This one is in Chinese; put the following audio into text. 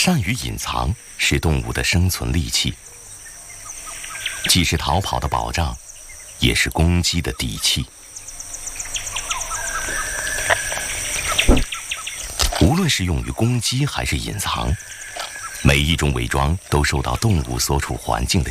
善于隐藏是动物的生存利器，既是逃跑的保障，也是攻击的底气。无论是用于攻击还是隐藏，每一种伪装都受到动物所处环境的